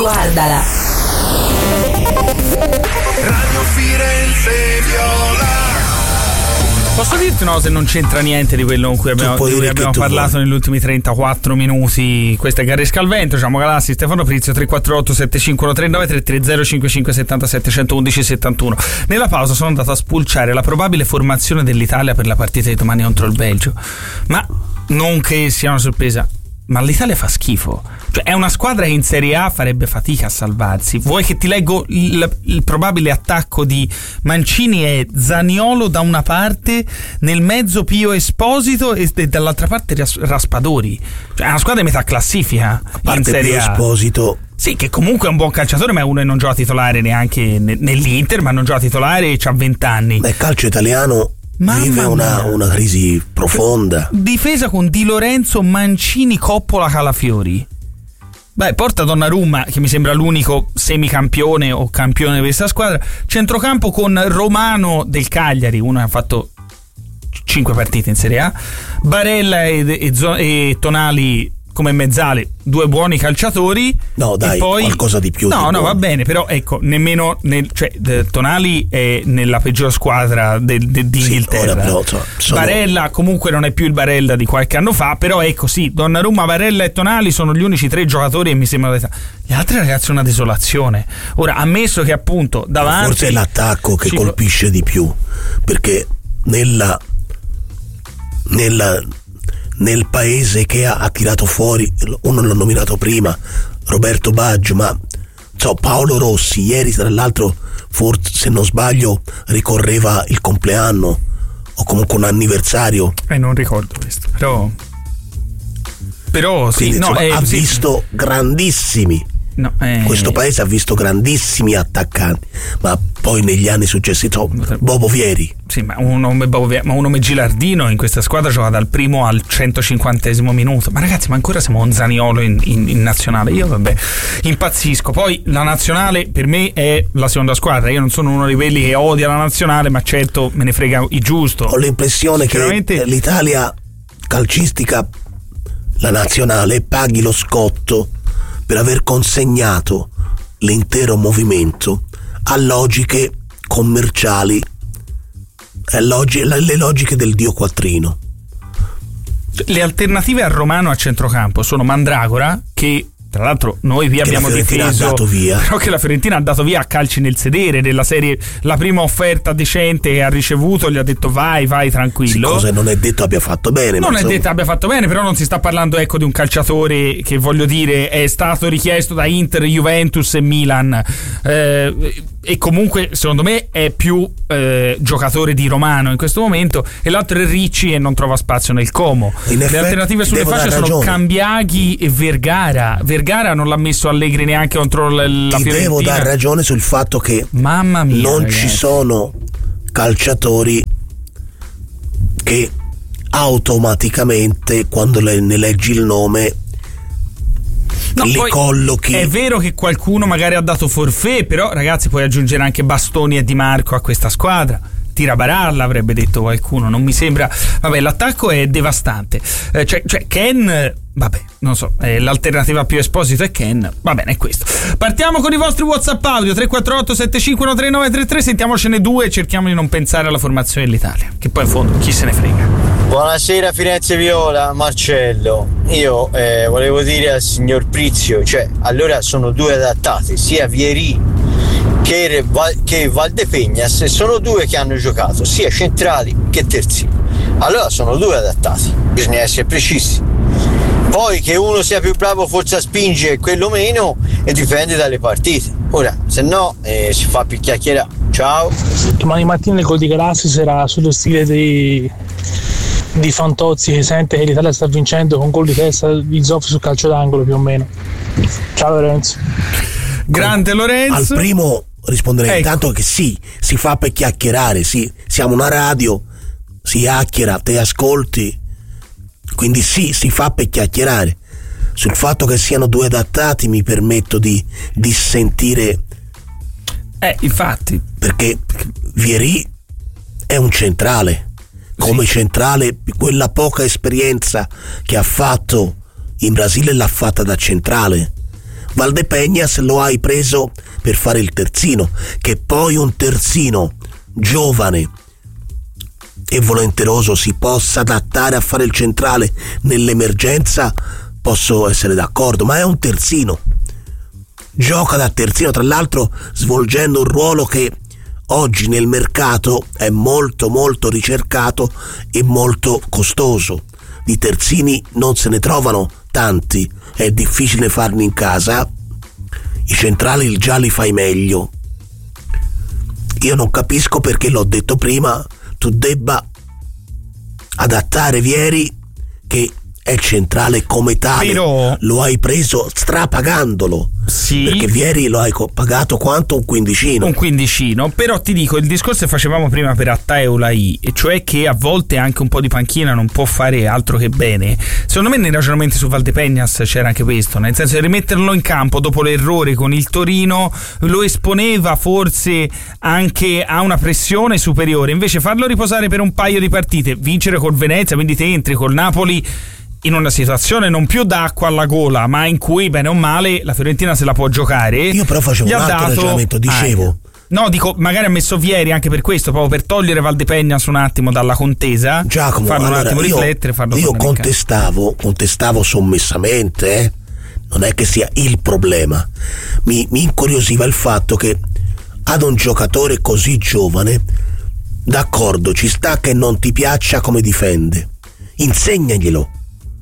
Guardala. Radio Firenze Viola. Posso dirti se non c'entra niente di quello con cui abbiamo parlato negli ultimi 34 minuti. Questa è Garresca al Vento, Giamo Galassi, Stefano Prizio, 348 7539 330 5577 111 71. Nella pausa sono andato a spulciare la probabile formazione dell'Italia per la partita di domani contro il Belgio, ma non che sia una sorpresa, ma l'Italia fa schifo. Cioè è una squadra che in Serie A farebbe fatica a salvarsi. Vuoi che ti leggo il probabile attacco di Mancini? È Zaniolo da una parte, nel mezzo Pio Esposito e dall'altra parte Raspadori. Cioè è una squadra di metà classifica in Serie Pio A. Esposito, sì, che comunque è un buon calciatore, ma è uno che non gioca titolare neanche nell'Inter, ma non gioca titolare e c'ha 20 anni. il calcio italiano vive una crisi profonda. Difesa con Di Lorenzo, Mancini, Coppola, Calafiori. Beh, porta Donnarumma, che mi sembra l'unico semicampione o campione di questa squadra. Centrocampo con Romano del Cagliari, uno che ha fatto 5 partite in Serie A. Barella e Tonali come mezzale, due buoni calciatori. No, dai, e poi qualcosa di più. No, va bene, però ecco, nemmeno Tonali è nella peggior squadra di Inghilterra. Barella comunque non è più il Barella di qualche anno fa, però ecco, sì, Donnarumma, Barella e Tonali sono gli unici 3 giocatori e mi sembrano gli altri, ragazzi, è una desolazione. Ora, ammesso che appunto davanti forse è l'attacco che colpisce di più, perché nel paese che ha tirato fuori, uno l'ho nominato prima, Roberto Baggio, ma Paolo Rossi ieri tra l'altro, forse se non sbaglio ricorreva il compleanno o comunque un anniversario, non ricordo questo, però sì. Quindi, ha visto grandissimi. Questo paese ha visto grandissimi attaccanti, ma poi negli anni successivi Bobo Vieri. Sì, ma un nome Gilardino in questa squadra gioca dal primo al 150esimo minuto. Ma ragazzi, ma ancora siamo un Zaniolo in nazionale. Io impazzisco. Poi la nazionale per me è la seconda squadra. Io non sono uno di quelli che odia la nazionale, ma certo me ne frega il giusto. Ho l'impressione che l'Italia calcistica, la nazionale, paghi lo scotto per aver consegnato l'intero movimento a logiche commerciali, le logiche del dio quattrino. Le alternative a Romano a centrocampo sono Mandragora, che tra l'altro noi vi abbiamo difeso, però che la Fiorentina ha dato via a calci nel sedere, della serie la prima offerta decente che ha ricevuto gli ha detto vai tranquillo. Cosa non è detto abbia fatto bene, non è detto abbia fatto bene, però non si sta parlando di un calciatore che, voglio dire, è stato richiesto da Inter, Juventus e Milan, e comunque secondo me è più giocatore di Romano in questo momento, e l'altro è Ricci e non trova spazio nel Como. Le alternative sulle fasce sono Cambiaghi e Vergara non l'ha messo Allegri neanche contro la Fiorentina. Devo dar ragione sul fatto che mamma mia, non ragazzi, ci sono calciatori che automaticamente quando ne leggi il nome li collochi. È vero che qualcuno magari ha dato forfait, però ragazzi puoi aggiungere anche Bastoni e Di Marco a questa squadra. Tira Baralla avrebbe detto qualcuno, non mi sembra. Vabbè, l'attacco è devastante. Cioè Ken, vabbè, non so, l'alternativa più Esposito è Ken. Va bene, è questo. Partiamo con i vostri WhatsApp audio 348 7513 sentiamocene 2 e cerchiamo di non pensare alla formazione dell'Italia, che poi in fondo chi se ne frega. Buonasera Firenze Viola, Marcello. Io volevo dire al signor Prizio, allora sono 2 adattati, sia Vieri che Valdepegnas, sono 2 che hanno giocato sia centrali che terzini, allora sono 2 adattati, bisogna essere precisi. Poi che uno sia più bravo forse a spingere e quello meno, e dipende dalle partite. Ora, se no si fa più chiacchierare. Ciao. Domani mattina il gol di Galassi sarà sullo stile di Fantozzi, che sente che l'Italia sta vincendo con gol di testa di Zoff sul calcio d'angolo più o meno. Ciao Lorenzo. Grande Lorenzo. Al primo risponderei intanto che sì, si fa per chiacchierare, sì, siamo una radio, si chiacchiera, te ascolti, quindi sì, si fa per chiacchierare. Sul fatto che siano 2 adattati mi permetto di dissentire, infatti, perché Vieri è un centrale, come centrale quella poca esperienza che ha fatto in Brasile l'ha fatta da centrale. Valdepeñas lo hai preso per fare il terzino, che poi un terzino giovane e volenteroso si possa adattare a fare il centrale nell'emergenza, posso essere d'accordo, ma è un terzino, gioca da terzino, tra l'altro svolgendo un ruolo che oggi nel mercato è molto molto ricercato e molto costoso. Di terzini non se ne trovano tanti, è difficile farli in casa, i centrali già li fai meglio. Io non capisco perché, l'ho detto prima, tu debba adattare Vieri, che è centrale come tale, però lo hai preso strapagandolo. Sì, perché Vieri lo hai pagato quanto? Un quindicino. Però ti dico, il discorso che facevamo prima per Attà e Ulai, e cioè che a volte anche un po' di panchina non può fare altro che bene. Secondo me nei ragionamenti su Valdepeñas c'era anche questo, nel senso di rimetterlo in campo dopo l'errore con il Torino lo esponeva forse anche a una pressione superiore, invece farlo riposare per un paio di partite, vincere col Venezia, quindi te entri col Napoli in una situazione non più d'acqua alla gola, ma in cui bene o male la Fiorentina se la può giocare. Io però facevo un altro ragionamento, dicevo. No, dico, magari ha messo Vieri anche per questo, proprio per togliere Valdepeñas un attimo dalla contesa, Giacomo, farlo un attimo riflettere, farlo. Io contestavo sommessamente, non è che sia il problema. Mi incuriosiva il fatto che ad un giocatore così giovane, d'accordo, ci sta che non ti piaccia come difende, insegnaglielo.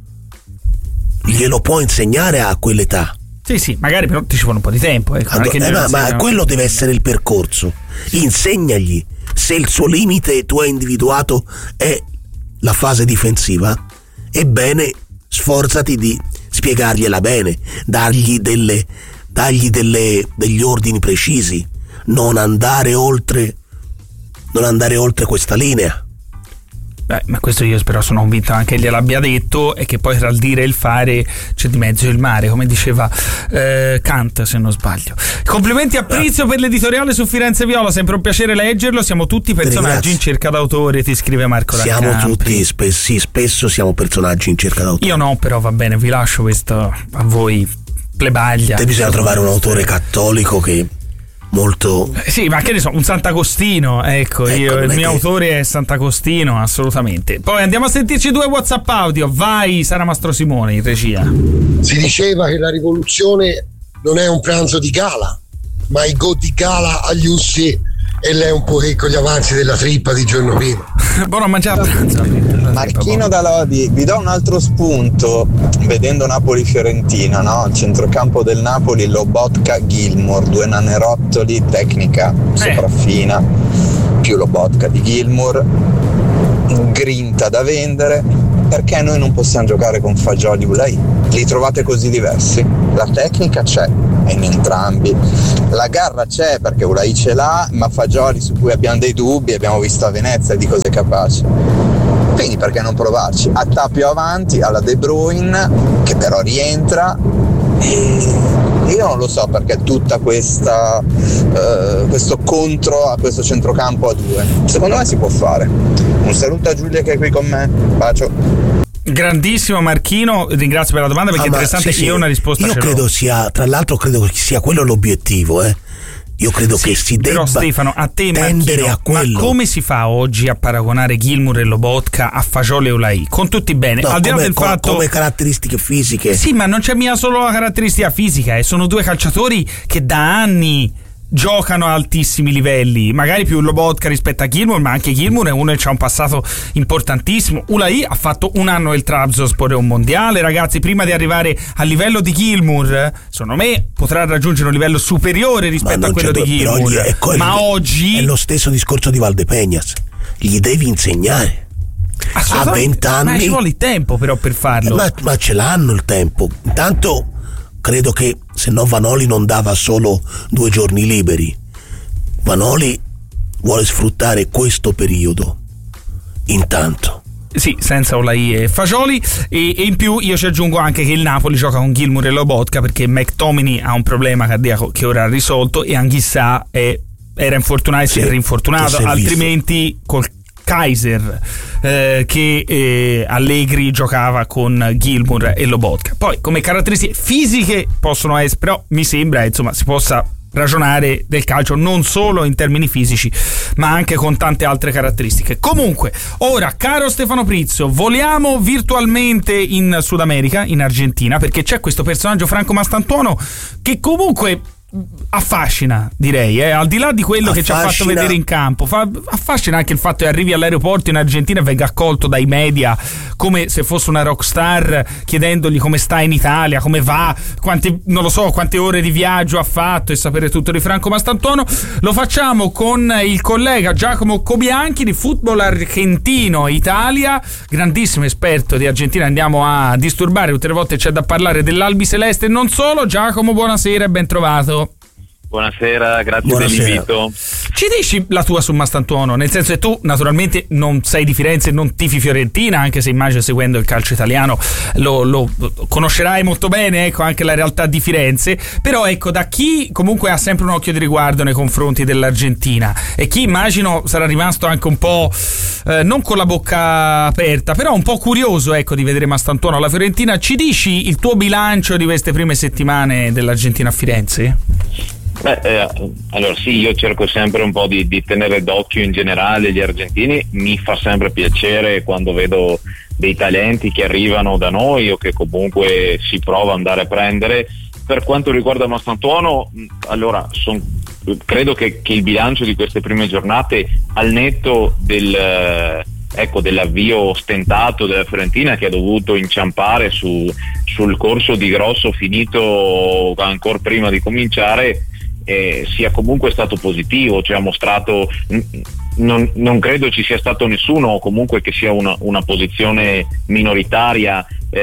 Glielo può insegnare a quell'età. Sì, magari però ti ci vuole un po' di tempo. Ma quello deve essere il percorso. Insegnagli. Se il suo limite tu hai individuato è la fase difensiva, ebbene sforzati di spiegargliela bene, dargli degli ordini precisi, non andare oltre questa linea. Ma questo io però sono convinto anche gliel'abbia detto, e che poi tra il dire e il fare c'è di mezzo il mare, come diceva Kant, se non sbaglio. Complimenti a Prizio per l'editoriale su Firenze Viola, sempre un piacere leggerlo. Siamo tutti personaggi in cerca d'autore, ti scrive Marco Raccampi. Siamo tutti spesso siamo personaggi in cerca d'autore. Io no, però va bene, vi lascio questo a voi, plebaglia. Te bisogna trovare un autore cattolico che molto. Sì, ma che ne so, un Sant'Agostino, ecco il mio autore è Sant'Agostino, assolutamente. Poi andiamo a sentirci 2 WhatsApp audio. Vai Sara Mastrosimone in regia. Si diceva che la rivoluzione non è un pranzo di gala, ma i go di gala agli ussi, e lei un po' con gli avanzi della trippa di giorno prima. Buono a mangiare a pranzo. Marchino da Lodi, vi do un altro spunto vedendo Napoli-Fiorentina, no? Il centrocampo del Napoli, Lobotka, Gilmour, 2 nanerottoli, tecnica sopraffina, più Lobotka di Gilmour, grinta da vendere. Perché noi non possiamo giocare con Fagioli e Ulai? Li trovate così diversi? La tecnica c'è in entrambi, la garra c'è perché Ulai ce l'ha, ma Fagioli, su cui abbiamo dei dubbi, abbiamo visto a Venezia di cosa è capace. Quindi perché non provarci? Attà più avanti alla De Bruyne, che però rientra, e io non lo so perché tutta questa questo contro a questo centrocampo a 2. Secondo me si può fare. Un saluto a Giulia che è qui con me, bacio. Grandissimo Marchino, ringrazio per la domanda perché è interessante. Sì, io una risposta io credo sia, tra l'altro credo che sia quello l'obiettivo, Io credo che si debba, però Stefano, a te tendere Marchino, a quello. Ma come si fa oggi a paragonare Gilmour e Lobotka a Fagioli e Ulai? Con tutti bene, no, al di là del fatto, come caratteristiche fisiche. Sì, ma non c'è mica solo la caratteristica fisica, sono 2 calciatori che da anni giocano a altissimi livelli, magari più Lobotka rispetto a Gilmour, ma anche Gilmour è uno che ha un passato importantissimo. Ulai ha fatto un anno il Trabzonspor e un mondiale, ragazzi. Prima di arrivare al livello di Gilmour, secondo me potrà raggiungere un livello superiore rispetto a quello di Gilmour, ma oggi è lo stesso discorso di Valdepeñas, gli devi insegnare. A 20 anni, ma ci vuole il tempo però per farlo, ma ce l'hanno il tempo. Intanto credo che se no Vanoli non dava solo 2 giorni liberi. Vanoli vuole sfruttare questo periodo intanto. Sì, senza Ulai e Fagioli, e in più io ci aggiungo anche che il Napoli gioca con Gilmour e Lobotka perché McTominay ha un problema cardiaco che ora ha risolto, e Anghissà era infortunato e si è rinfortunato, altrimenti col Kaiser, che Allegri giocava con Gilmour e Lobotka. Poi come caratteristiche fisiche possono essere, però mi sembra insomma si possa ragionare del calcio non solo in termini fisici ma anche con tante altre caratteristiche. Comunque ora, caro Stefano Prizio, voliamo virtualmente in Sud America, in Argentina, perché c'è questo personaggio, Franco Mastantuono, che comunque affascina, direi, al di là di quello che ci ha fatto vedere in campo. Affascina anche il fatto che arrivi all'aeroporto in Argentina e venga accolto dai media come se fosse una rockstar, chiedendogli come sta in Italia, come va, quante ore di viaggio ha fatto, e sapere tutto di Franco Mastantuono. Lo facciamo con il collega Giacomo Cobianchi di Football Argentino Italia, grandissimo esperto di Argentina. Andiamo a disturbare tutte le volte c'è da parlare dell'Albiceleste e non solo. Giacomo, buonasera e ben trovato. Buonasera, grazie dell'invito. Ci dici la tua su Mastantuono? Nel senso che tu naturalmente non sei di Firenze, non tifi Fiorentina, anche se immagino seguendo il calcio italiano lo conoscerai molto bene, ecco, anche la realtà di Firenze. Però ecco, da chi comunque ha sempre un occhio di riguardo nei confronti dell'Argentina e chi immagino sarà rimasto anche un po' non con la bocca aperta, però un po' curioso, ecco, di vedere Mastantuono alla Fiorentina, ci dici il tuo bilancio di queste prime settimane dell'Argentina a Firenze? Allora sì, io cerco sempre un po' di tenere d'occhio in generale gli argentini. Mi fa sempre piacere quando vedo dei talenti che arrivano da noi o che comunque si prova ad andare a prendere. Per quanto riguarda Mastantuono, allora credo che il bilancio di queste prime giornate, al netto dell'avvio stentato della Fiorentina, che ha dovuto inciampare sul corso di Grosso finito ancora prima di cominciare, sia comunque stato positivo, cioè ha mostrato, non credo ci sia stato nessuno, o comunque che sia una posizione minoritaria,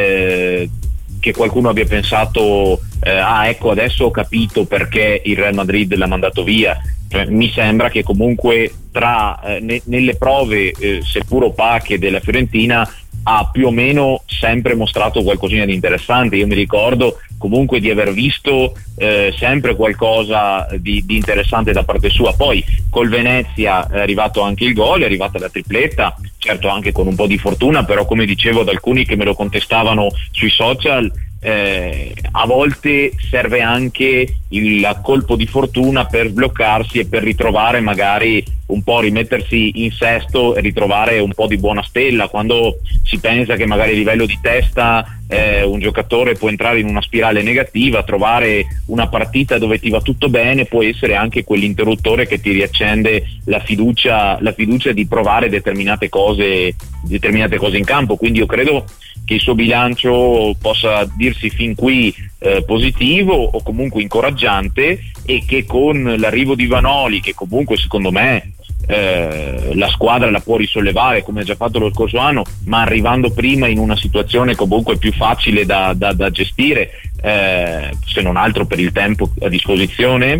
che qualcuno abbia pensato ecco adesso ho capito perché il Real Madrid l'ha mandato via. Cioè, mi sembra che comunque nelle prove seppur opache della Fiorentina ha più o meno sempre mostrato qualcosina di interessante. Io mi ricordo comunque di aver visto sempre qualcosa di interessante da parte sua. Poi col Venezia è arrivato anche il gol, è arrivata la tripletta, certo anche con un po' di fortuna, però come dicevo ad alcuni che me lo contestavano sui social, a volte serve anche il colpo di fortuna per sbloccarsi e per ritrovare magari un po', rimettersi in sesto e ritrovare un po' di buona stella. Quando si pensa che magari a livello di testa un giocatore può entrare in una spirale negativa, trovare una partita dove ti va tutto bene può essere anche quell'interruttore che ti riaccende la fiducia di provare determinate cose in campo. Quindi io credo che il suo bilancio possa dirsi fin qui positivo o comunque incoraggiante, e che con l'arrivo di Vanoli, che comunque secondo me la squadra la può risollevare come ha già fatto lo scorso anno, ma arrivando prima in una situazione comunque più facile da gestire, se non altro per il tempo a disposizione,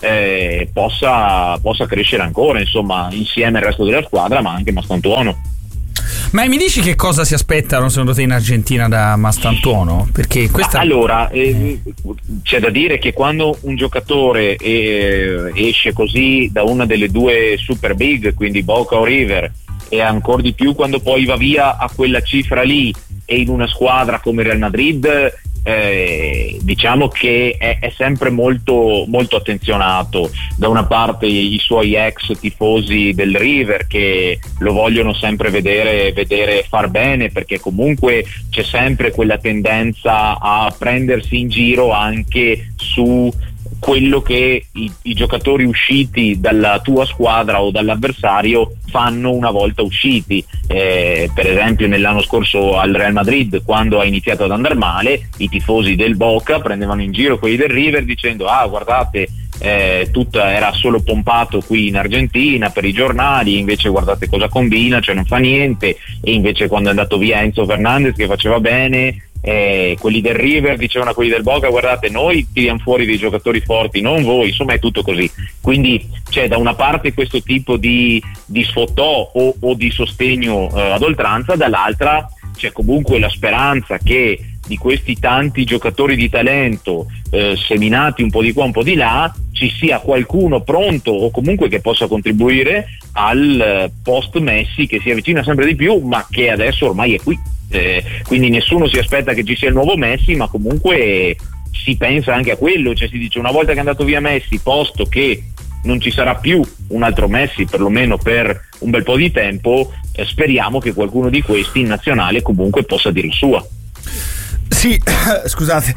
possa crescere ancora, insomma, insieme al resto della squadra, ma anche Mastantuono. Ma mi dici che cosa si aspettano secondo te in Argentina da Mastantuono? Perché questa... Allora, c'è da dire che quando un giocatore esce così da una delle due super big, quindi Boca o River, e ancora di più quando poi va via a quella cifra lì e in una squadra come Real Madrid, diciamo che è sempre molto, molto attenzionato. Da una parte i suoi ex tifosi del River che lo vogliono sempre vedere far bene, perché comunque c'è sempre quella tendenza a prendersi in giro anche su quello che i giocatori usciti dalla tua squadra o dall'avversario fanno una volta usciti. Per esempio nell'anno scorso al Real Madrid, quando ha iniziato ad andare male, i tifosi del Boca prendevano in giro quelli del River dicendo guardate, tutto era solo pompato qui in Argentina per i giornali, invece guardate cosa combina, cioè non fa niente. E invece quando è andato via Enzo Fernandez che faceva bene, quelli del River dicevano a quelli del Boca guardate, noi tiriamo fuori dei giocatori forti, non voi. Insomma è tutto così. Quindi c'è da una parte questo tipo di sfottò o di sostegno ad oltranza, dall'altra c'è comunque la speranza che di questi tanti giocatori di talento seminati un po' di qua un po' di là ci sia qualcuno pronto o comunque che possa contribuire al post Messi che si avvicina sempre di più, ma che adesso ormai è qui, quindi nessuno si aspetta che ci sia il nuovo Messi, ma comunque si pensa anche a quello, cioè si dice una volta che è andato via Messi, posto che non ci sarà più un altro Messi perlomeno per un bel po' di tempo, speriamo che qualcuno di questi in nazionale comunque possa dire il sua. Sì, scusate,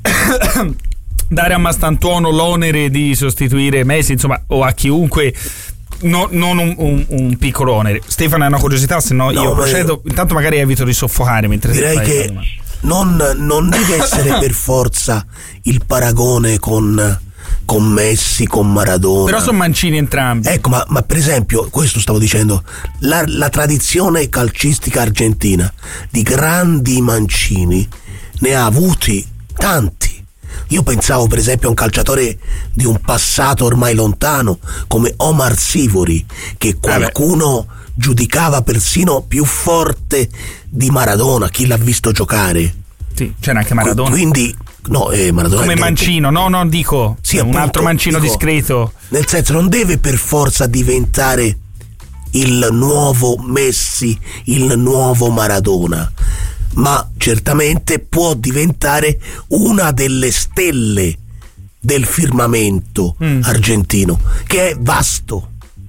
dare a Mastantuono l'onere di sostituire Messi, insomma, o a chiunque, non un piccolo onere. Stefano ha una curiosità, se no io procedo, intanto magari evito di soffocare mentre direi che non deve essere per forza il paragone con Messi, con Maradona. Però sono mancini entrambi. Ecco, ma per esempio, questo stavo dicendo, la tradizione calcistica argentina di grandi mancini ne ha avuti tanti. Io pensavo per esempio a un calciatore di un passato ormai lontano come Omar Sivori, che qualcuno giudicava persino più forte di Maradona, chi l'ha visto giocare. Sì, c'era anche Maradona. Quindi Maradona come mancino, no, dico sì, un appunto, altro mancino discreto. Nel senso, non deve per forza diventare il nuovo Messi, il nuovo Maradona, ma certamente può diventare una delle stelle del firmamento argentino, che è vasto.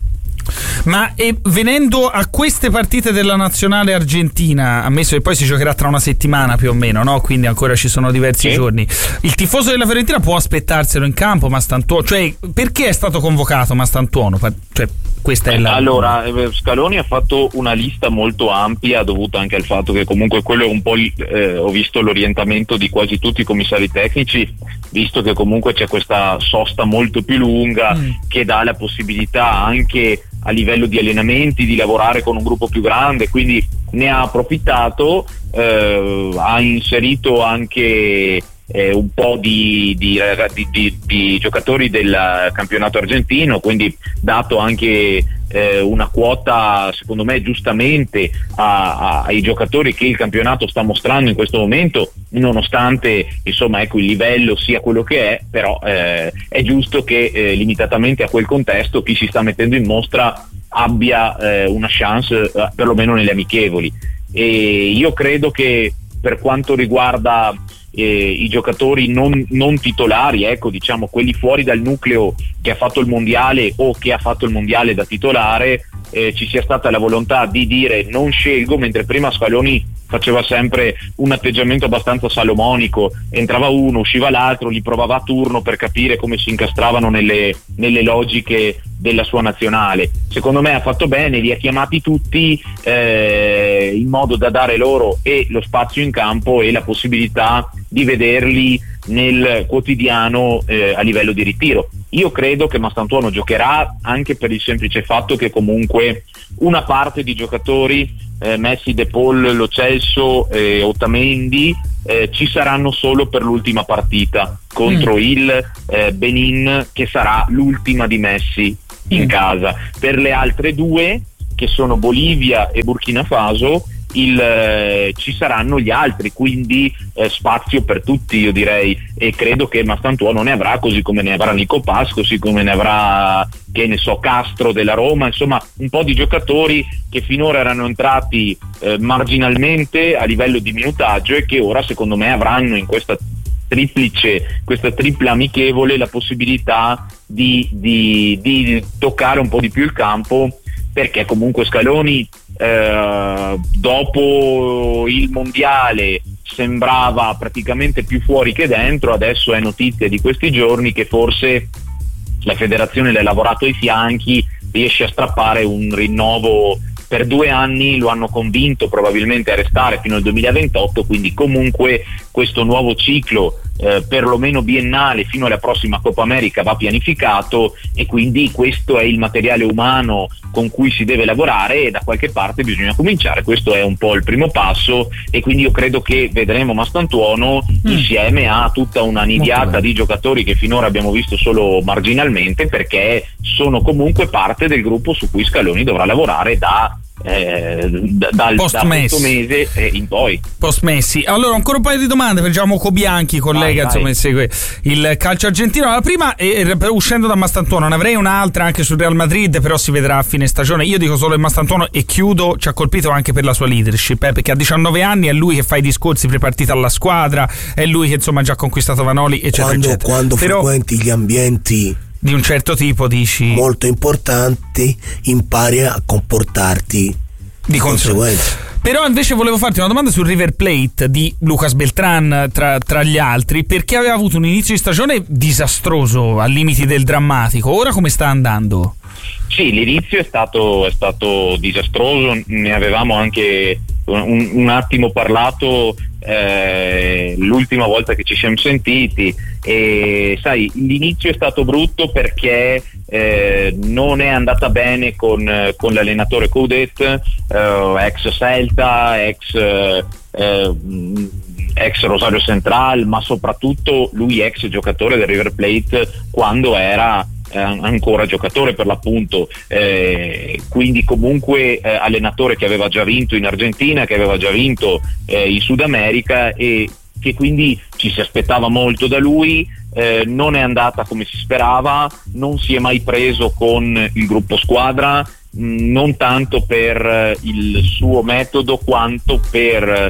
Ma venendo a queste partite della nazionale argentina, ammesso che poi si giocherà tra una settimana più o meno, no? Quindi ancora ci sono diversi giorni, il tifoso della Fiorentina può aspettarselo in campo Mastantuono? Cioè, perché è stato convocato Mastantuono? Cioè, questa è allora, Scaloni ha fatto una lista molto ampia, dovuta anche al fatto che comunque quello è un po' ho visto l'orientamento di quasi tutti i commissari tecnici, visto che comunque c'è questa sosta molto più lunga che dà la possibilità anche a livello di allenamenti di lavorare con un gruppo più grande, quindi ne ha approfittato, ha inserito anche un po' di giocatori del campionato argentino, quindi dato anche una quota secondo me giustamente ai giocatori che il campionato sta mostrando in questo momento, nonostante insomma ecco il livello sia quello che è, però è giusto che limitatamente a quel contesto chi si sta mettendo in mostra abbia una chance perlomeno nelle amichevoli. E io credo che per quanto riguarda i giocatori non titolari, ecco, diciamo quelli fuori dal nucleo che ha fatto il mondiale o che ha fatto il mondiale da titolare, ci sia stata la volontà di dire non scelgo, mentre prima Scaloni faceva sempre un atteggiamento abbastanza salomonico, entrava uno, usciva l'altro, li provava a turno per capire come si incastravano nelle logiche della sua nazionale. Secondo me ha fatto bene, li ha chiamati tutti in modo da dare loro e lo spazio in campo e la possibilità di vederli nel quotidiano a livello di ritiro. Io credo che Mastantuono giocherà anche per il semplice fatto che comunque una parte di giocatori, Messi, De Paul, Lo Celso, Otamendi, ci saranno solo per l'ultima partita contro il Benin, che sarà l'ultima di Messi in casa. Per le altre due, che sono Bolivia e Burkina Faso, ci saranno gli altri, quindi spazio per tutti, io direi, e credo che Mastantuono ne avrà, così come ne avrà Nico Paz, così come ne avrà, che ne so, Castro della Roma, insomma un po' di giocatori che finora erano entrati marginalmente a livello di minutaggio e che ora secondo me avranno in questa tripla amichevole la possibilità di toccare un po' di più il campo, perché comunque Scaloni dopo il mondiale sembrava praticamente più fuori che dentro. Adesso è notizia di questi giorni che forse la federazione le ha lavorato ai fianchi, riesce a strappare un rinnovo per 2 anni, lo hanno convinto probabilmente a restare fino al 2028, quindi comunque questo nuovo ciclo perlomeno biennale fino alla prossima Coppa America va pianificato, e quindi questo è il materiale umano con cui si deve lavorare e da qualche parte bisogna cominciare. Questo è un po' il primo passo, e quindi io credo che vedremo Mastantuono insieme a tutta una nidiata di giocatori che finora abbiamo visto solo marginalmente, perché sono comunque parte del gruppo su cui Scaloni dovrà lavorare da da questo mese in poi. Post Messi. Allora ancora un paio di domande per Giacomo Cobianchi, collega insomma che segue il calcio argentino. La prima, uscendo da Mastantuono, ne avrei un'altra anche sul Real Madrid, però si vedrà a fine stagione. Io dico solo che Mastantuono, e chiudo, ci ha colpito anche per la sua leadership, perché a 19 anni è lui che fa i discorsi pre-partita alla squadra, è lui che insomma ha già conquistato Vanoli, eccetera, eccetera. Quando frequenti gli ambienti di un certo tipo, dici, molto importanti, impari a comportarti di conseguenza. Però invece volevo farti una domanda sul River Plate di Lucas Beltrán tra gli altri, perché aveva avuto un inizio di stagione disastroso, al limiti del drammatico. Ora come sta andando? Sì, l'inizio è stato disastroso, ne avevamo anche un attimo parlato l'ultima volta che ci siamo sentiti, e sai, l'inizio è stato brutto perché non è andata bene con l'allenatore Coudet, ex Celta, ex Rosario Central, ma soprattutto lui ex giocatore del River Plate quando era ancora giocatore per l'appunto, quindi comunque allenatore che aveva già vinto in Argentina, che aveva già vinto in Sud America, e che quindi ci si aspettava molto da lui. Non è andata come si sperava, non si è mai preso con il gruppo squadra, non tanto per il suo metodo quanto per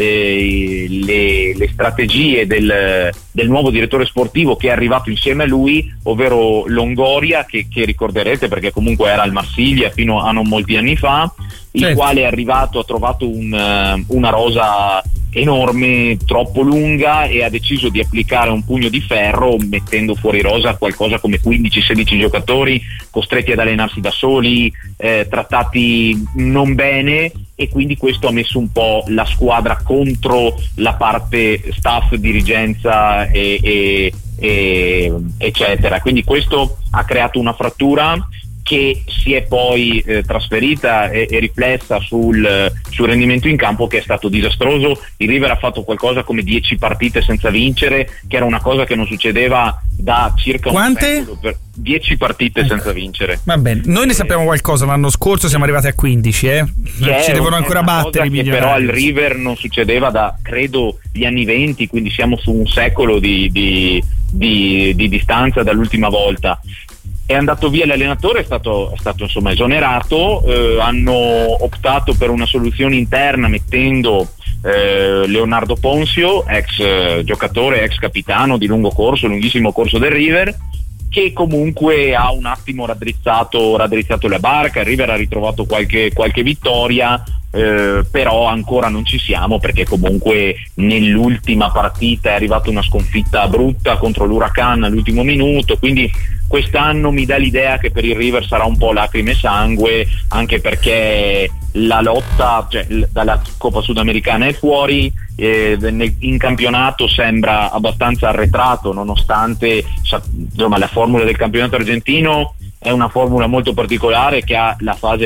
le strategie del nuovo direttore sportivo che è arrivato insieme a lui, ovvero Longoria, che ricorderete perché comunque era al Marsiglia fino a non molti anni fa, il quale è arrivato, ha trovato una rosa enorme, troppo lunga, e ha deciso di applicare un pugno di ferro, mettendo fuori rosa qualcosa come 15-16 giocatori costretti ad allenarsi da soli, trattati non bene, e quindi questo ha messo un po' la squadra contro la parte staff, dirigenza e eccetera. Quindi questo ha creato una frattura che si è poi trasferita e riflessa sul rendimento in campo, che è stato disastroso. Il River ha fatto qualcosa come 10 partite senza vincere, che era una cosa che non succedeva da circa un secolo. 10 partite senza vincere. Va bene, noi ne sappiamo qualcosa. L'anno scorso siamo arrivati a 15, ci devono ancora battere i migliori. Però al River non succedeva da credo gli anni 20, quindi siamo su un secolo di distanza dall'ultima volta. È andato via l'allenatore, è stato insomma esonerato, hanno optato per una soluzione interna mettendo Leonardo Ponzio, ex giocatore, ex capitano di lunghissimo corso del River, che comunque ha un attimo raddrizzato la barca. Il River ha ritrovato qualche vittoria, però ancora non ci siamo, perché comunque nell'ultima partita è arrivata una sconfitta brutta contro l'Huracan all'ultimo minuto, quindi quest'anno mi dà l'idea che per il River sarà un po' lacrime e sangue, anche perché la lotta, dalla Coppa Sudamericana è fuori, in campionato sembra abbastanza arretrato, nonostante la formula del campionato argentino è una formula molto particolare che ha la fase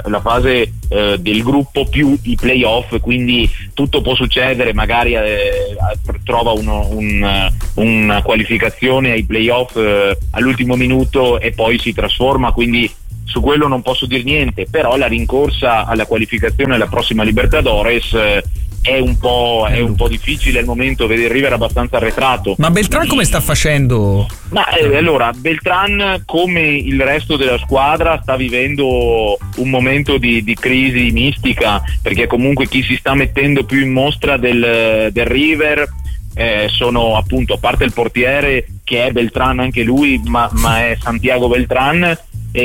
del gruppo più i playoff, quindi tutto può succedere, magari trova una qualificazione ai playoff all'ultimo minuto e poi si trasforma, quindi su quello non posso dire niente. Però la rincorsa alla qualificazione alla prossima Libertadores è un po' difficile al momento, vede il River abbastanza arretrato. Ma Beltrán come sta facendo? Allora, Beltrán, come il resto della squadra, sta vivendo un momento di crisi mistica, perché comunque chi si sta mettendo più in mostra del River sono appunto, a parte il portiere che è Beltrán anche lui, ma è Santiago Beltrán,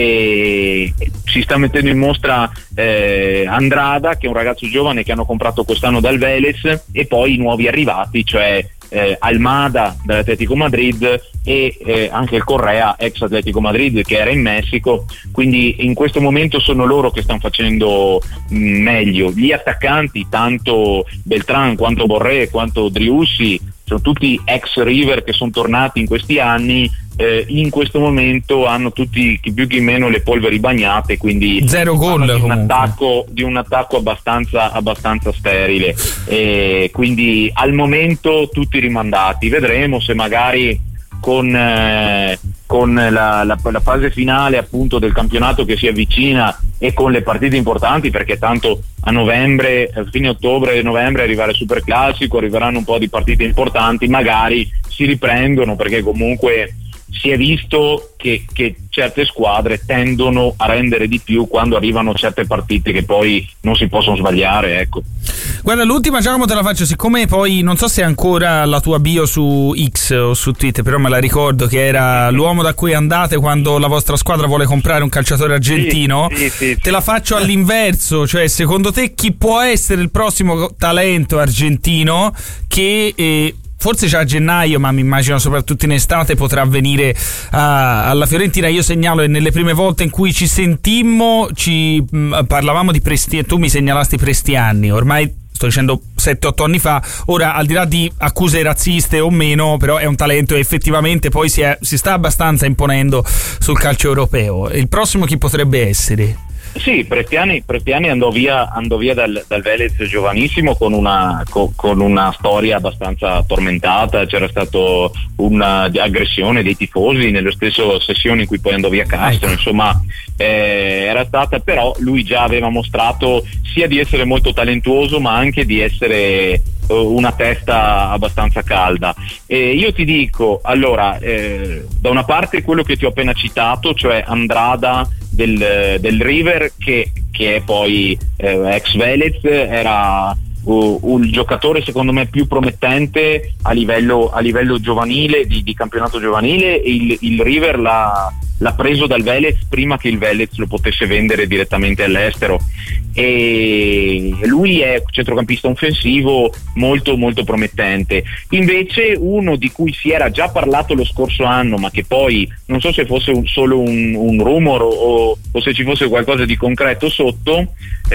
e si sta mettendo in mostra Andrada, che è un ragazzo giovane che hanno comprato quest'anno dal Vélez, e poi i nuovi arrivati, cioè Almada dall'Atletico Madrid e anche il Correa, ex Atletico Madrid, che era in Messico. Quindi in questo momento sono loro che stanno facendo meglio. Gli attaccanti, tanto Beltrán quanto Borré quanto Driussi, sono tutti ex River che sono tornati in questi anni. In questo momento hanno tutti chi più chi meno le polveri bagnate, quindi zero gol di un attacco abbastanza sterile, quindi al momento tutti rimandati. Vedremo se magari con con la fase finale appunto del campionato che si avvicina e con le partite importanti, perché tanto a novembre, a fine ottobre e novembre arriva il Superclassico, arriveranno un po' di partite importanti, magari si riprendono, perché comunque si è visto che certe squadre tendono a rendere di più quando arrivano certe partite che poi non si possono sbagliare, ecco. Guarda, l'ultima, Giacomo, te la faccio, siccome poi non so se è ancora la tua bio su X o su Twitter, però me la ricordo che era l'uomo da cui andate quando la vostra squadra vuole comprare un calciatore argentino. Sì. Te la faccio all'inverso, cioè secondo te chi può essere il prossimo talento argentino che forse già a gennaio, ma mi immagino soprattutto in estate, potrà venire alla Fiorentina? Io segnalo che nelle prime volte in cui ci sentimmo parlavamo di Prestiani, tu mi segnalasti Prestiani, ormai sto dicendo 7-8 anni fa. Ora, al di là di accuse razziste o meno, però è un talento e effettivamente poi si sta abbastanza imponendo sul calcio europeo. Il prossimo chi potrebbe essere? Sì, Prestiani andò via dal Velez giovanissimo con una storia abbastanza tormentata. C'era stato un'aggressione dei tifosi nelle stesse sessioni in cui poi andò via Castro, insomma era stata, però lui già aveva mostrato sia di essere molto talentuoso ma anche di essere una testa abbastanza calda. E io ti dico, allora, da una parte quello che ti ho appena citato, cioè Andrada del River, che è poi ex Velez, era un giocatore secondo me più promettente a livello giovanile, di campionato giovanile. Il River l'ha preso dal Velez prima che il Velez lo potesse vendere direttamente all'estero, e lui è centrocampista offensivo molto molto promettente. Invece uno di cui si era già parlato lo scorso anno, ma che poi non so se fosse solo un rumor o se ci fosse qualcosa di concreto sotto,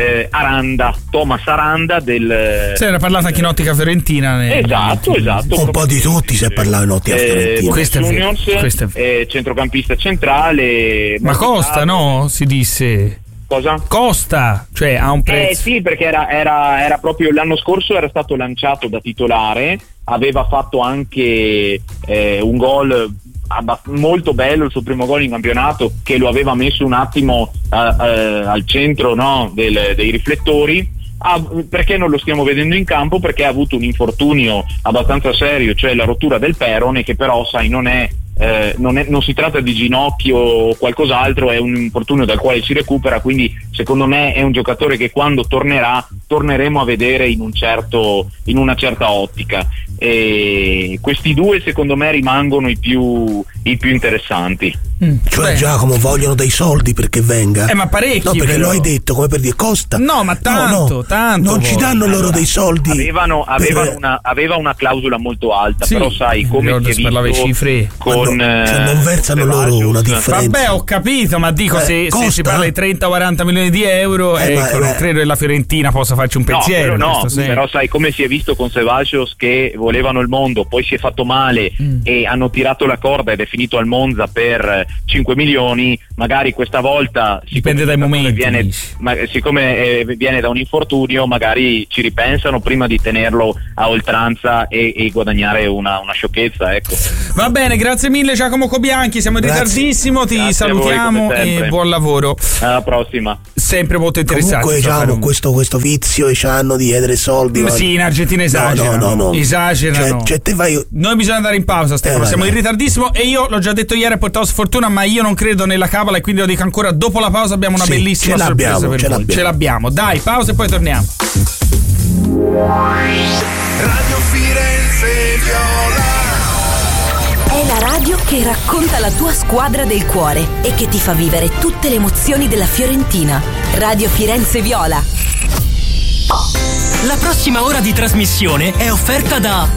Thomas Aranda si era parlato anche in ottica fiorentina. Esatto. Un po' di tutti si è parlato in ottica fiorentina. Questo è centrocampista centrale. Ma costa, no? Si disse. Cosa? Costa, cioè ha un prezzo. Sì, perché era proprio l'anno scorso, era stato lanciato da titolare, aveva fatto anche un gol molto bello, il suo primo gol in campionato, che lo aveva messo un attimo al centro, no, dei riflettori. Perché non lo stiamo vedendo in campo? Perché ha avuto un infortunio abbastanza serio, cioè la rottura del perone, che però sai non si tratta di ginocchio o qualcos'altro, è un infortunio dal quale si recupera, quindi secondo me è un giocatore che quando torneremo a vedere in una certa ottica, e questi due secondo me rimangono i più interessanti. Cioè Giacomo, vogliono dei soldi perché venga? Ma parecchi. No, perché però lo hai detto come per dire costa. No, ma tanto non ci danno loro dei soldi. Aveva una clausola molto alta, sì, però sai come si è visto cifre con non versano loro una differenza. Vabbè, ho capito, ma dico se si parla di 30-40 milioni di euro, non credo che la Fiorentina possa farci un pensiero. Però sai come si è visto con Ceballos, che volevano il mondo, poi si è fatto male e hanno tirato la corda ed è finito al Monza per 5 milioni. Magari questa volta dipende dai momenti, siccome viene da un infortunio, magari ci ripensano prima di tenerlo a oltranza e guadagnare una sciocchezza, ecco. Va bene, grazie mille Giacomo Cobianchi, siamo in ritardissimo, ti salutiamo e buon lavoro. Alla prossima. Sempre molto interessante. Comunque diciamo questo vizio che hanno di chiedere soldi. Sì, in Argentina esagerano. No. Esagerano. Cioè te vai. Noi bisogna andare in pausa, Stefano, siamo in ritardissimo e io l'ho già detto ieri a Portaos Fortuna, ma io non credo nella cabala e quindi lo dico ancora, dopo la pausa abbiamo una bellissima sorpresa per voi. Ce l'abbiamo. Dai, pausa e poi torniamo. Radio Firenze Viola. È la radio che racconta la tua squadra del cuore e che ti fa vivere tutte le emozioni della Fiorentina. Radio Firenze Viola. La prossima ora di trasmissione è offerta da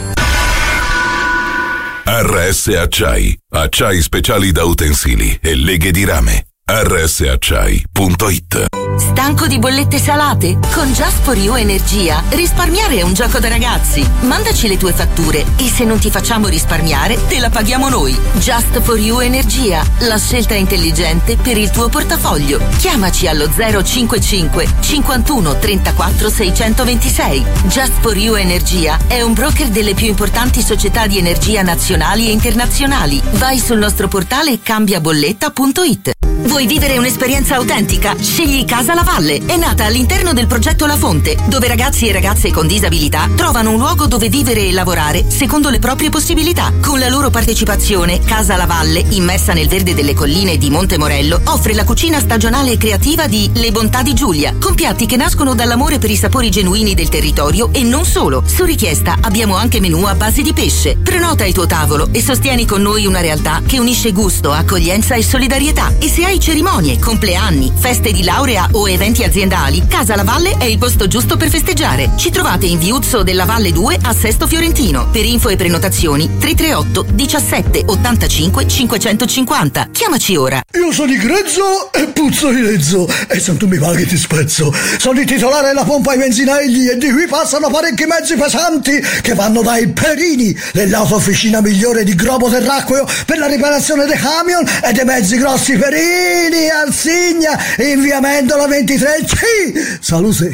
RS Acciai speciali da utensili e leghe di rame. rsacciai.it. Stanco di bollette salate? Con Just for You Energia risparmiare è un gioco da ragazzi. Mandaci le tue fatture e se non ti facciamo risparmiare te la paghiamo noi. Just for You Energia, la scelta intelligente per il tuo portafoglio. Chiamaci allo 055 51 34 626. Just for You Energia è un broker delle più importanti società di energia nazionali e internazionali. Vai sul nostro portale cambiabolletta.it. Vuoi vivere un'esperienza autentica? Scegli Casa La Valle. È nata all'interno del progetto La Fonte, dove ragazzi e ragazze con disabilità trovano un luogo dove vivere e lavorare secondo le proprie possibilità. Con la loro partecipazione, Casa La Valle, immersa nel verde delle colline di Monte Morello, offre la cucina stagionale e creativa di Le Bontà di Giulia, con piatti che nascono dall'amore per i sapori genuini del territorio e non solo. Su richiesta abbiamo anche menù a base di pesce. Prenota il tuo tavolo e sostieni con noi una realtà che unisce gusto, accoglienza e solidarietà. E se hai cerimonie, compleanni, feste di laurea o eventi aziendali, Casa La Valle è il posto giusto per festeggiare. Ci trovate in Viuzzo della Valle 2 a Sesto Fiorentino. Per info e prenotazioni 338 17 85 550. Chiamaci ora. Io sono di grezzo e puzzo di lezzo e se tu mi paghi ti spezzo. Sono il titolare della pompa ai benzinelli e di qui passano parecchi mezzi pesanti che vanno dai Perini, dell'autofficina migliore di globo terracqueo per la riparazione dei camion e dei mezzi grossi Perini, Arsigna, in via Mendola 23C. Salute.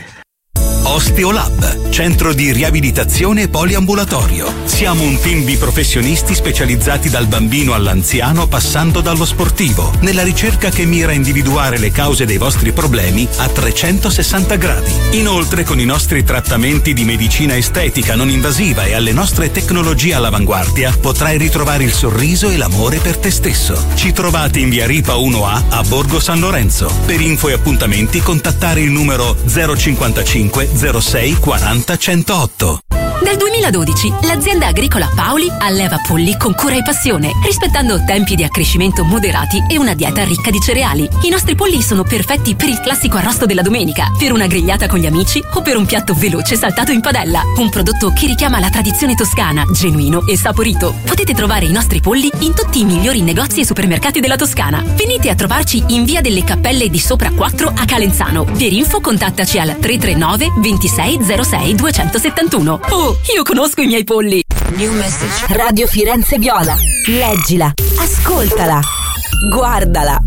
Osteolab, centro di riabilitazione poliambulatorio. Siamo un team di professionisti specializzati dal bambino all'anziano passando dallo sportivo, nella ricerca che mira a individuare le cause dei vostri problemi a 360 gradi. Inoltre, con i nostri trattamenti di medicina estetica non invasiva e alle nostre tecnologie all'avanguardia, potrai ritrovare il sorriso e l'amore per te stesso. Ci trovate in via Ripa 1A a Borgo San Lorenzo. Per info e appuntamenti contattare il numero 055 06 40 108. Dal 2012 l'azienda agricola Paoli alleva polli con cura e passione, rispettando tempi di accrescimento moderati e una dieta ricca di cereali. I nostri polli sono perfetti per il classico arrosto della domenica, per una grigliata con gli amici o per un piatto veloce saltato in padella. Un prodotto che richiama la tradizione toscana, genuino e saporito. Potete trovare i nostri polli in tutti i migliori negozi e supermercati della Toscana. Venite a trovarci in via delle Cappelle di Sopra 4 a Calenzano. Per info contattaci al 339 26 06 271. Oh, io conosco i miei polli. New message. Radio Firenze Viola. Leggila, ascoltala, guardala.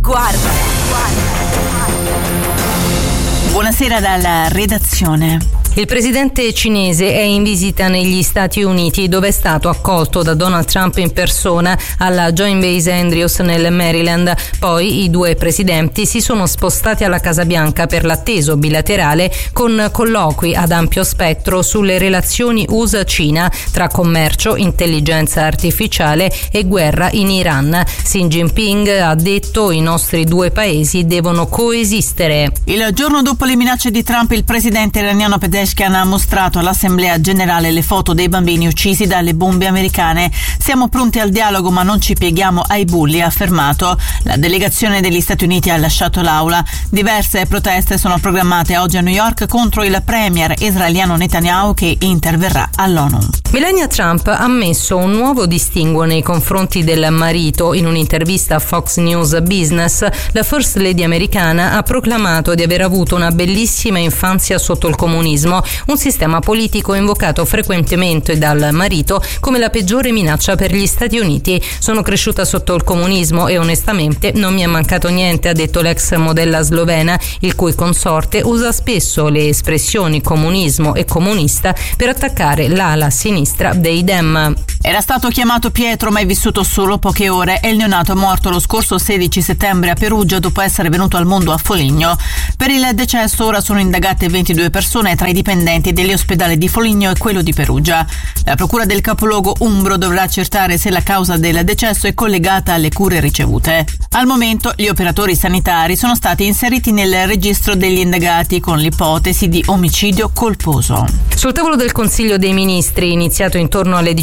Buonasera dalla redazione. Il presidente cinese è in visita negli Stati Uniti, dove è stato accolto da Donald Trump in persona alla Joint Base Andrews nel Maryland. Poi i due presidenti si sono spostati alla Casa Bianca per l'atteso bilaterale con colloqui ad ampio spettro sulle relazioni USA-Cina tra commercio, intelligenza artificiale e guerra in Iran. Xi Jinping ha detto: i nostri due paesi devono coesistere. Il giorno dopo le minacce di Trump, il presidente iraniano Pezeshkian ha mostrato all'Assemblea generale le foto dei bambini uccisi dalle bombe americane. Siamo pronti al dialogo ma non ci pieghiamo ai bulli, ha affermato. La delegazione degli Stati Uniti ha lasciato l'aula. Diverse proteste sono programmate oggi a New York contro il premier israeliano Netanyahu, che interverrà all'ONU. Melania Trump ha ammesso un nuovo distinguo nei confronti del marito. In un'intervista a Fox News Business, la First Lady americana ha proclamato di aver avuto una bellissima infanzia sotto il comunismo, un sistema politico invocato frequentemente dal marito come la peggiore minaccia per gli Stati Uniti. Sono cresciuta sotto il comunismo e onestamente non mi è mancato niente, ha detto l'ex modella slovena, il cui consorte usa spesso le espressioni comunismo e comunista per attaccare l'ala sinistra dei Dem. Era stato chiamato Pietro ma è vissuto solo poche ore. È il neonato morto lo scorso 16 settembre a Perugia dopo essere venuto al mondo a Foligno. Per il decesso ora sono indagate 22 persone tra i dipendenti degli ospedali di Foligno e quello di Perugia. La procura del capoluogo umbro dovrà accertare se la causa del decesso è collegata alle cure ricevute. Al momento gli operatori sanitari sono stati inseriti nel registro degli indagati con l'ipotesi di omicidio colposo. Sul tavolo del Consiglio dei Ministri, iniziato intorno alle 17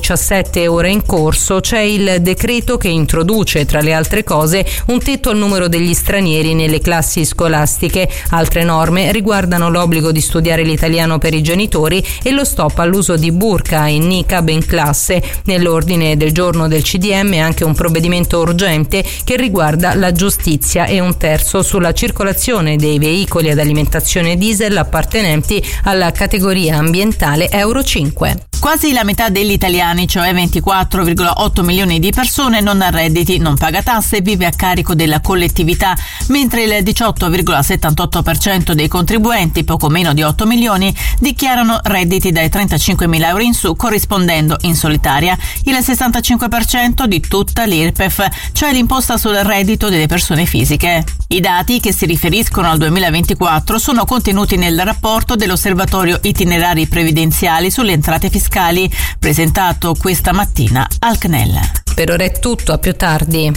ora in corso c'è il decreto che introduce, tra le altre cose, un tetto al numero degli stranieri nelle classi scolastiche. Altre norme riguardano l'obbligo di studiare l'italiano per i genitori e lo stop all'uso di burqa e niqab in classe. Nell'ordine del giorno del CDM anche un provvedimento urgente che riguarda la giustizia e un terzo sulla circolazione dei veicoli ad alimentazione diesel appartenenti alla categoria ambientale Euro 5. Quasi la metà degli italiani, cioè 24,8 milioni di persone, non ha redditi, non paga tasse e vive a carico della collettività, mentre il 18,78% dei contribuenti, poco meno di 8 milioni, dichiarano redditi dai 35.000 euro in su, corrispondendo in solitaria il 65% di tutta l'IRPEF, cioè l'imposta sul reddito delle persone fisiche. I dati, che si riferiscono al 2024, sono contenuti nel rapporto dell'Osservatorio Itinerari Previdenziali sulle entrate fiscali, presentato questa mattina al CNEL. Per ora è tutto, a più tardi.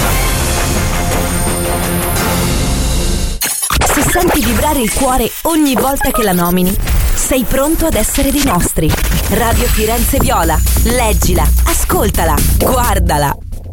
Se senti vibrare il cuore ogni volta che la nomini, sei pronto ad essere dei nostri. Radio Firenze Viola. Leggila, ascoltala, guardala.